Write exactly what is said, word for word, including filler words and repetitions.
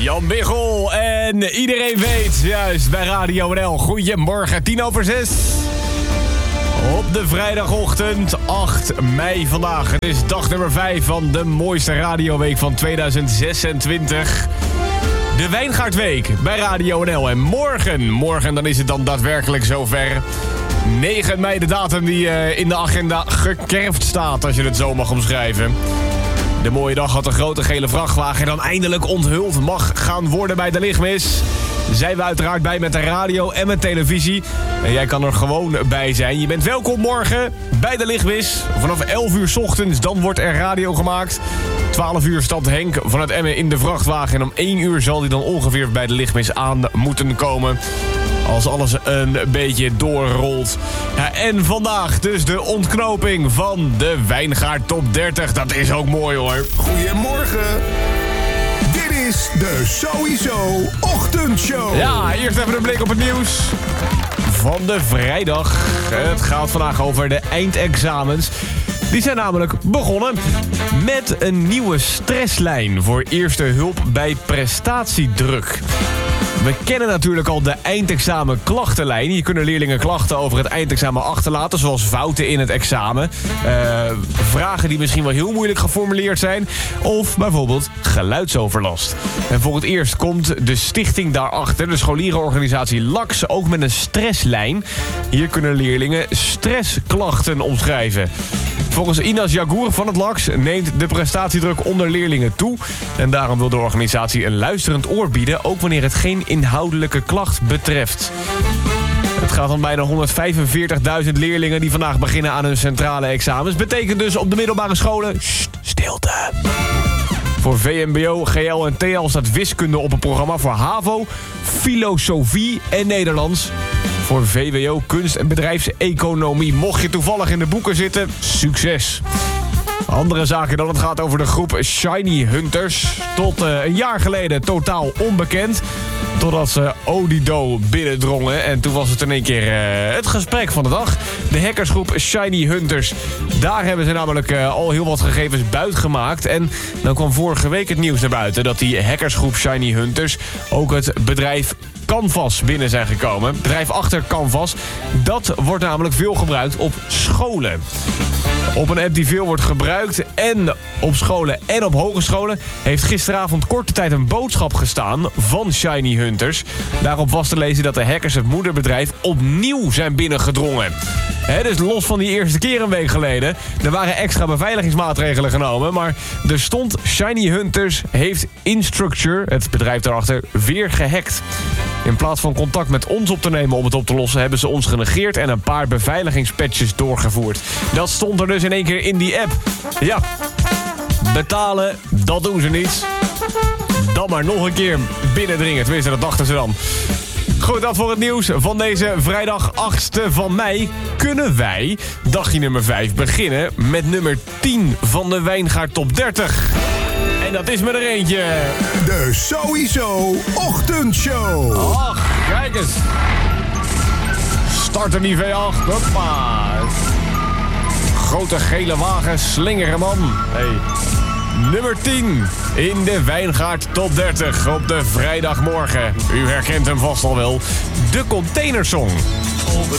Jan Biggel en iedereen weet, juist bij Radio N L. Goedemorgen, tien over zes. Op de vrijdagochtend, acht mei vandaag. Het is dag nummer vijf van de mooiste radioweek van tweeduizend zesentwintig. De Wijngaardweek bij Radio N L. En morgen, morgen dan is het dan daadwerkelijk zover. negen mei, de datum die uh, in de agenda gekerfd staat, als je het zo mag omschrijven. De mooie dag had een grote gele vrachtwagen dan eindelijk onthuld mag gaan worden bij de lichtmis. Zijn we uiteraard bij met de radio en met televisie. En jij kan er gewoon bij zijn. Je bent welkom morgen bij de lichtmis. Vanaf elf uur 's ochtends, dan wordt er radio gemaakt. twaalf uur stapt Henk van het Emmen in de vrachtwagen. En om één uur zal hij dan ongeveer bij de lichtmis aan moeten komen. Als alles een beetje doorrolt. Ja, en vandaag dus de ontknoping van de Wijngaard Top dertig. Dat is ook mooi hoor. Goedemorgen. Dit is de Sowieso Ochtendshow. Ja, eerst even een blik op het nieuws van de vrijdag. Het gaat vandaag over de eindexamens. Die zijn namelijk begonnen met een nieuwe stresslijn voor eerste hulp bij prestatiedruk. We kennen natuurlijk al de eindexamen klachtenlijn. Hier kunnen leerlingen klachten over het eindexamen achterlaten, zoals fouten in het examen. Uh, vragen die misschien wel heel moeilijk geformuleerd zijn. Of bijvoorbeeld geluidsoverlast. En voor het eerst komt de stichting daarachter, de scholierenorganisatie L A X, ook met een stresslijn. Hier kunnen leerlingen stressklachten omschrijven. Volgens Inas Jagour van het L A X neemt de prestatiedruk onder leerlingen toe. En daarom wil de organisatie een luisterend oor bieden, ook wanneer het geen inhoudelijke klacht betreft. Het gaat om bijna honderdvijfenveertigduizend leerlingen die vandaag beginnen aan hun centrale examens. Betekent dus op de middelbare scholen, sst, stilte. Voor V M B O, G L en T L staat wiskunde op het programma. Voor HAVO, filosofie en Nederlands. Voor V W O, kunst en bedrijfseconomie. Mocht je toevallig in de boeken zitten, succes. Andere zaken dan, het gaat over de groep Shiny Hunters. Tot uh, een jaar geleden totaal onbekend. Totdat ze Odido binnendrongen. En toen was het in één keer uh, het gesprek van de dag. De hackersgroep Shiny Hunters. Daar hebben ze namelijk uh, al heel wat gegevens buitgemaakt. En dan kwam vorige week het nieuws naar buiten dat die hackersgroep Shiny Hunters ook het bedrijf Canvas binnen zijn gekomen. Het bedrijf achter Canvas. Dat wordt namelijk veel gebruikt op scholen. Op een app die veel wordt gebruikt en op scholen en op hogescholen heeft gisteravond korte tijd een boodschap gestaan van Shiny Hunters. Daarop was te lezen dat de hackers het moederbedrijf opnieuw zijn binnengedrongen. He, dus los van die eerste keer een week geleden. Er waren extra beveiligingsmaatregelen genomen. Maar er stond Shiny Hunters heeft Instructure, het bedrijf daarachter, weer gehackt. In plaats van contact met ons op te nemen om het op te lossen, hebben ze ons genegeerd en een paar beveiligingspatches doorgevoerd. Dat stond er dus in één keer in die app. Ja, betalen, dat doen ze niet. Dan maar nog een keer binnendringen. Tenminste, dat dachten ze dan. Goed, dat voor het nieuws van deze vrijdag achtste van mei. Kunnen wij dagje nummer vijf beginnen met nummer tien van de Wijngaard Top dertig. En dat is me er eentje. De Sowieso Ochtendshow. Ach, kijk eens. Starten die V acht. Hoppa. Grote gele wagen, slingeren man. Hey. Nummer tien in de Wijngaard Top dertig op de vrijdagmorgen. U herkent hem vast al wel. De Containersong. Op